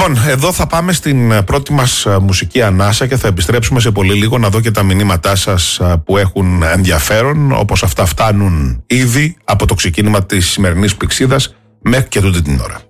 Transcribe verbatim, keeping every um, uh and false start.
Λοιπόν, εδώ θα πάμε στην πρώτη μας μουσική ανάσα και θα επιστρέψουμε σε πολύ λίγο να δω και τα μηνύματά σας που έχουν ενδιαφέρον, όπως αυτά φτάνουν ήδη από το ξεκίνημα της σημερινής Πηξίδας μέχρι και τούτη την ώρα.